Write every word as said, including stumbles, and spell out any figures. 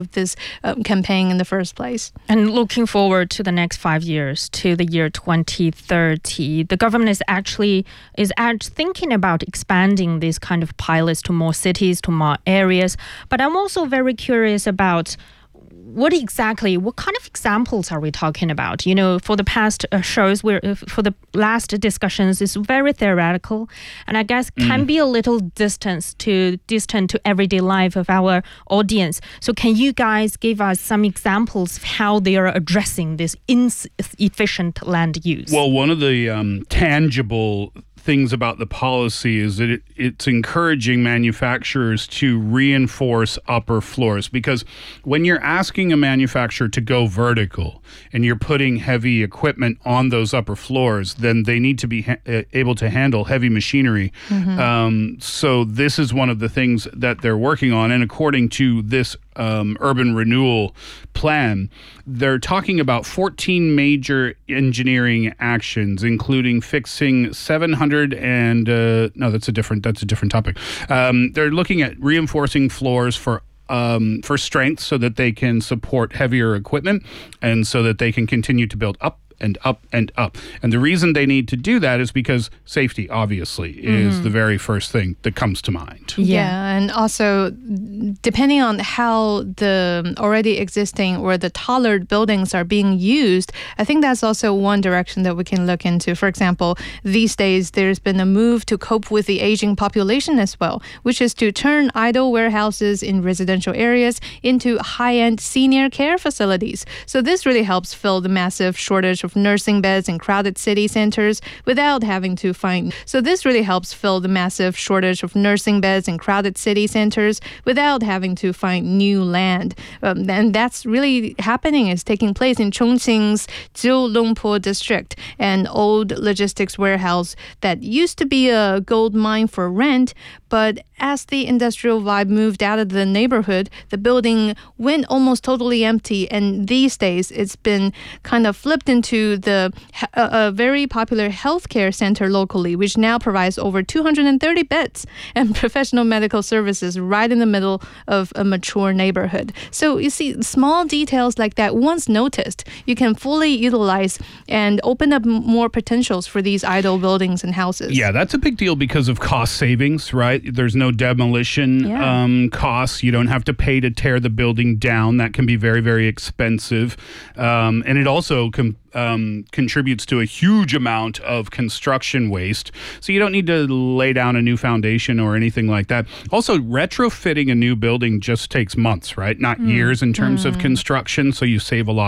this um, campaign in the first place. And looking forward to the next five years, to the year twenty thirty, the government is actually is act- thinking about expanding these kind of pilots to more cities, to more areas. But I'm also very curious about what exactly, what kind of examples are we talking about? You know, for the past uh, shows, we're, uh, for the last discussions, it's very theoretical, and I guess can mm. be a little distant to distant to everyday life of our audience. So can you guys give us some examples of how they are addressing this inefficient land use? Well, one of the um, tangible things about the policy is that it, it's encouraging manufacturers to reinforce upper floors, because when you're asking a manufacturer to go vertical and you're putting heavy equipment on those upper floors, then they need to be ha- able to handle heavy machinery. Mm-hmm. Um, so this is one of the things that they're working on. And according to this um, urban renewal plan, they're talking about fourteen major engineering actions, including fixing seven hundred and uh, no, that's a different that's a different topic. Um, they're looking at reinforcing floors for um, for strength so that they can support heavier equipment and so that they can continue to build up and up and up. And the reason they need to do that is because safety, obviously, is mm-hmm. the very first thing that comes to mind. Yeah. yeah, and also depending on how the already existing or the taller buildings are being used, I think that's also one direction that we can look into. For example, these days there's been a move to cope with the aging population as well, which is to turn idle warehouses in residential areas into high-end senior care facilities. So this really helps fill the massive shortage of nursing beds in crowded city centers without having to find. So this really helps fill the massive shortage of nursing beds in crowded city centers without having to find new land. Um, and that's really happening, is taking place in Chongqing's Jiulongpo district, an old logistics warehouse that used to be a gold mine for rent, but as the industrial vibe moved out of the neighborhood, the building went almost totally empty, and these days it's been kind of flipped into the a, a very popular healthcare center locally, which now provides over two hundred thirty beds and professional medical services right in the middle of a mature neighborhood. So you see, small details like that, once noticed, you can fully utilize and open up more potentials for these idle buildings and houses. Yeah, that's a big deal because of cost savings, right? There's no demolition yeah. um, costs. You don't have to pay to tear the building down. That can be very, very expensive. Um, and it also com- um, contributes to a huge amount of construction waste. So you don't need to lay down a new foundation or anything like that. Also, retrofitting a new building just takes months, right? Not mm. years in terms mm. of construction. So you save a lot